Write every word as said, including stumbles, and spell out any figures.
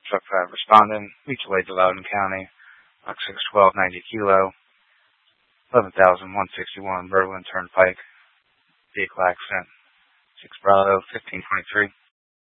Truck five responding. Mutual aid to Loudoun County. Box six twelve ninety kilo. eleven thousand one sixty-one Berlin Turnpike. Vehicle accident. six Bravo fifteen twenty-three.